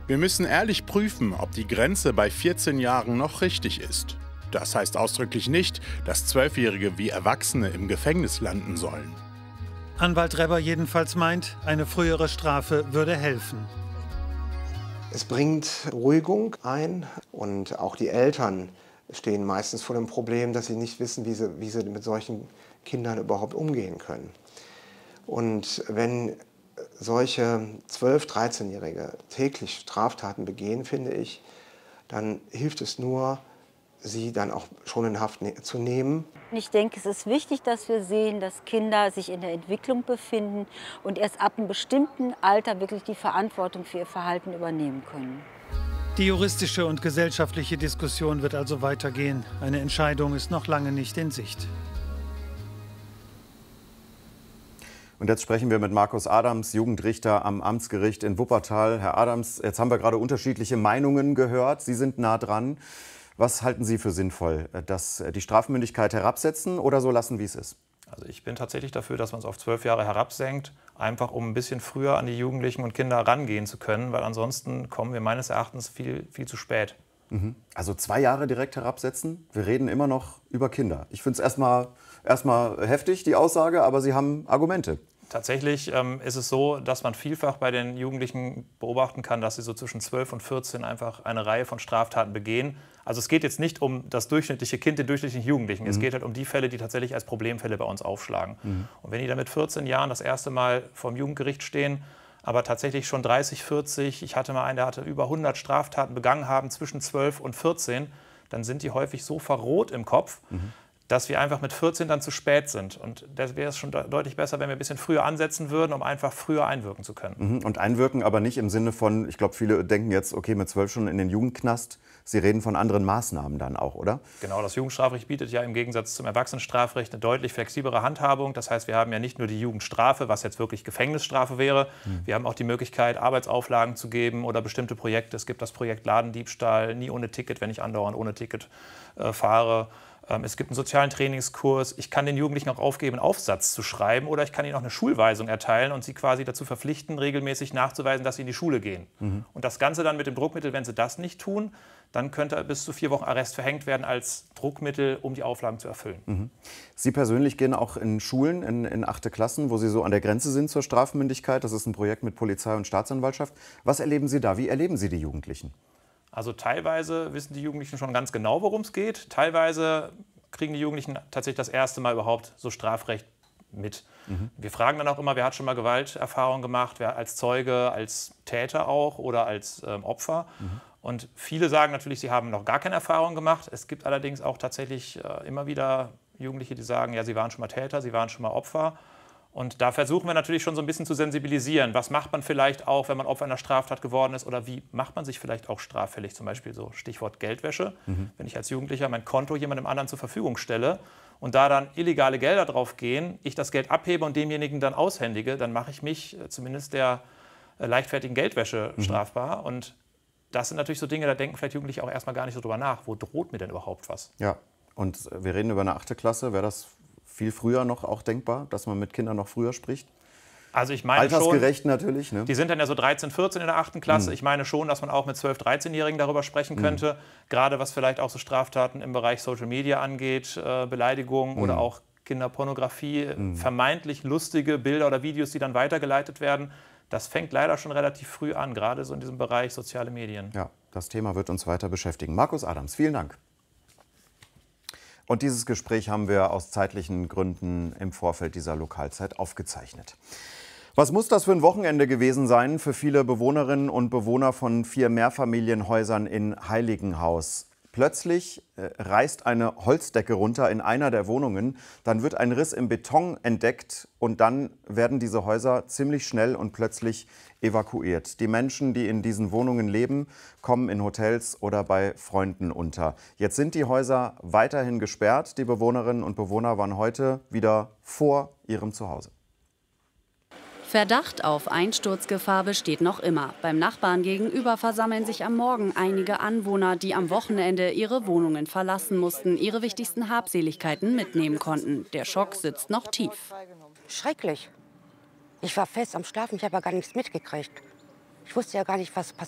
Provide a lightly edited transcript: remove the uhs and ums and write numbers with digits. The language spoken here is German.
Wir müssen ehrlich prüfen, ob die Grenze bei 14 Jahren noch richtig ist. Das heißt ausdrücklich nicht, dass Zwölfjährige wie Erwachsene im Gefängnis landen sollen. Anwalt Rebber jedenfalls meint, eine frühere Strafe würde helfen. Es bringt Beruhigung ein und auch die Eltern stehen meistens vor dem Problem, dass sie nicht wissen, wie sie mit solchen Kindern überhaupt umgehen können. Und wenn solche 12-, 13-Jährige täglich Straftaten begehen, finde ich, dann hilft es nur, sie dann auch schon in Haft zu nehmen. Ich denke, es ist wichtig, dass wir sehen, dass Kinder sich in der Entwicklung befinden und erst ab einem bestimmten Alter wirklich die Verantwortung für ihr Verhalten übernehmen können. Die juristische und gesellschaftliche Diskussion wird also weitergehen. Eine Entscheidung ist noch lange nicht in Sicht. Und jetzt sprechen wir mit Markus Adams, Jugendrichter am Amtsgericht in Wuppertal. Herr Adams, jetzt haben wir gerade unterschiedliche Meinungen gehört. Sie sind nah dran. Was halten Sie für sinnvoll? Dass die Strafmündigkeit herabsetzen oder so lassen, wie es ist? Also ich bin tatsächlich dafür, dass man es auf 12 Jahre herabsenkt, einfach um ein bisschen früher an die Jugendlichen und Kinder rangehen zu können, weil ansonsten kommen wir meines Erachtens viel zu spät. Also 2 Jahre direkt herabsetzen? Wir reden immer noch über Kinder. Ich finde es erstmal heftig, die Aussage, aber Sie haben Argumente. Tatsächlich ist es so, dass man vielfach bei den Jugendlichen beobachten kann, dass sie so zwischen 12 und 14 einfach eine Reihe von Straftaten begehen. Also es geht jetzt nicht um das durchschnittliche Kind, den durchschnittlichen Jugendlichen. Es geht halt um die Fälle, die tatsächlich als Problemfälle bei uns aufschlagen. Und wenn die dann mit 14 Jahren das erste Mal vor dem Jugendgericht stehen, aber tatsächlich schon 30, 40, ich hatte mal einen, der hatte über 100 Straftaten begangen haben zwischen 12 und 14, dann sind die häufig so verroht im Kopf, dass wir einfach mit 14 dann zu spät sind. Und da wäre es schon deutlich besser, wenn wir ein bisschen früher ansetzen würden, um einfach früher einwirken zu können. Und einwirken aber nicht im Sinne von, ich glaube, viele denken jetzt, okay, mit 12 schon in den Jugendknast. Sie reden von anderen Maßnahmen dann auch, oder? Genau, das Jugendstrafrecht bietet ja im Gegensatz zum Erwachsenenstrafrecht eine deutlich flexiblere Handhabung. Das heißt, wir haben ja nicht nur die Jugendstrafe, was jetzt wirklich Gefängnisstrafe wäre. Wir haben auch die Möglichkeit, Arbeitsauflagen zu geben oder bestimmte Projekte. Es gibt das Projekt Ladendiebstahl, nie ohne Ticket, wenn ich andauernd ohne Ticket fahre. Es gibt einen sozialen Trainingskurs. Ich kann den Jugendlichen auch aufgeben, einen Aufsatz zu schreiben, oder ich kann ihnen auch eine Schulweisung erteilen und sie quasi dazu verpflichten, regelmäßig nachzuweisen, dass sie in die Schule gehen. Und das Ganze dann mit dem Druckmittel, wenn sie das nicht tun, dann könnte bis zu 4 Wochen Arrest verhängt werden als Druckmittel, um die Auflagen zu erfüllen. Sie persönlich gehen auch in Schulen, in 8. Klassen, wo Sie so an der Grenze sind zur Strafmündigkeit. Das ist ein Projekt mit Polizei und Staatsanwaltschaft. Was erleben Sie da? Wie erleben Sie die Jugendlichen? Also teilweise wissen die Jugendlichen schon ganz genau, worum es geht. Teilweise kriegen die Jugendlichen tatsächlich das erste Mal überhaupt so Strafrecht mit. Wir fragen dann auch immer, wer hat schon mal Gewalterfahrung gemacht, wer als Zeuge, als Täter auch oder als Opfer. Und viele sagen natürlich, sie haben noch gar keine Erfahrung gemacht. Es gibt allerdings auch tatsächlich immer wieder Jugendliche, die sagen, ja, sie waren schon mal Täter, sie waren schon mal Opfer. Und da versuchen wir natürlich schon so ein bisschen zu sensibilisieren. Was macht man vielleicht auch, wenn man Opfer einer Straftat geworden ist? Oder wie macht man sich vielleicht auch straffällig? Zum Beispiel so Stichwort Geldwäsche. Wenn ich als Jugendlicher mein Konto jemandem anderen zur Verfügung stelle und da dann illegale Gelder drauf gehen, ich das Geld abhebe und demjenigen dann aushändige, dann mache ich mich zumindest der leichtfertigen Geldwäsche strafbar. Und das sind natürlich so Dinge, da denken vielleicht Jugendliche auch erstmal gar nicht so drüber nach. Wo droht mir denn überhaupt was? Ja, und wir reden über eine 8. Klasse. Wäre das viel früher noch auch denkbar, dass man mit Kindern noch früher spricht? Also ich meine altersgerecht schon, natürlich. Ne? Die sind dann ja so 13, 14 in der 8. Klasse. Ich meine schon, dass man auch mit 12-, 13-Jährigen darüber sprechen könnte. Gerade was vielleicht auch so Straftaten im Bereich Social Media angeht, Beleidigung oder auch Kinderpornografie, vermeintlich lustige Bilder oder Videos, die dann weitergeleitet werden. Das fängt leider schon relativ früh an, gerade so in diesem Bereich soziale Medien. Ja, das Thema wird uns weiter beschäftigen. Markus Adams, vielen Dank. Und dieses Gespräch haben wir aus zeitlichen Gründen im Vorfeld dieser Lokalzeit aufgezeichnet. Was muss das für ein Wochenende gewesen sein für viele Bewohnerinnen und Bewohner von 4 Mehrfamilienhäusern in Heiligenhaus? Plötzlich reißt eine Holzdecke runter in einer der Wohnungen, dann wird ein Riss im Beton entdeckt und dann werden diese Häuser ziemlich schnell und plötzlich evakuiert. Die Menschen, die in diesen Wohnungen leben, kommen in Hotels oder bei Freunden unter. Jetzt sind die Häuser weiterhin gesperrt. Die Bewohnerinnen und Bewohner waren heute wieder vor ihrem Zuhause. Verdacht auf Einsturzgefahr besteht noch immer. Beim Nachbarn gegenüber versammeln sich am Morgen einige Anwohner, die am Wochenende ihre Wohnungen verlassen mussten, ihre wichtigsten Habseligkeiten mitnehmen konnten. Der Schock sitzt noch tief. Schrecklich. Ich war fest am Schlafen, ich habe ja gar nichts mitgekriegt. Ich wusste ja gar nicht, was passiert.